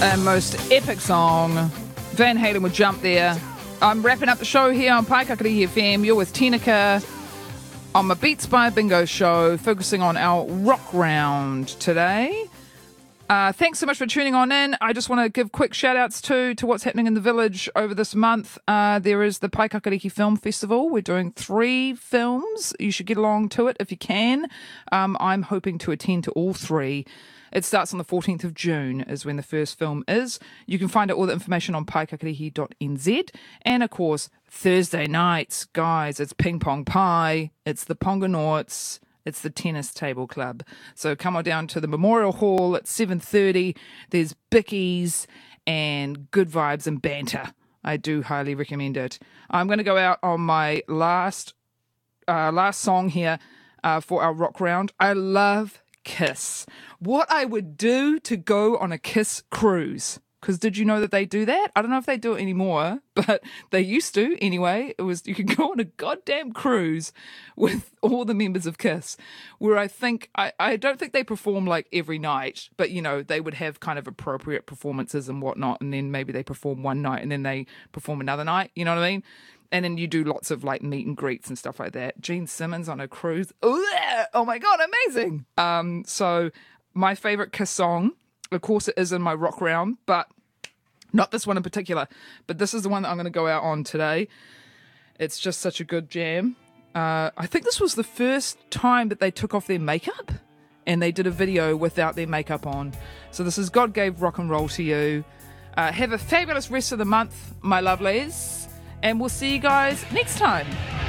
and most epic song. Van Halen would jump there. I'm wrapping up the show here on Paikakarihi FM. You're with Tinaka on my Beats by Bingo show, focusing on our rock round today. Thanks so much for tuning on in. I just want to give quick shout outs to what's happening in the village over this month. There is the Paikakarihi Film Festival. We're doing 3 films. You should get along to it if you can. I'm hoping to attend to all 3. It starts on the 14th of June is when the first film is. You can find out all the information on paikakarihi.nz. And, of course, Thursday nights, guys, it's Ping Pong Pie. It's the Pongonauts. It's the Tennis Table Club. So come on down to the Memorial Hall at 7:30. There's bickies and good vibes and banter. I do highly recommend it. I'm going to go out on my last song here for our rock round. I love Kiss. What I would do to go on a Kiss cruise. Because did you know that they do that? I don't know if they do it anymore, but they used to anyway. You could go on a goddamn cruise with all the members of Kiss, where I don't think they perform like every night, but you know, they would have kind of appropriate performances and whatnot, and then maybe they perform one night and then they perform another night, you know what I mean? And then you do lots of like meet and greets and stuff like that. Gene Simmons on a cruise. Oh my God, amazing. So my favorite Kiss song, of course it is in my rock round, but not this one in particular. But this is the one that I'm going to go out on today. It's just such a good jam. I think this was the first time that they took off their makeup and they did a video without their makeup on. So this is God Gave Rock and Roll to You. Have a fabulous rest of the month, my lovelies. And we'll see you guys next time.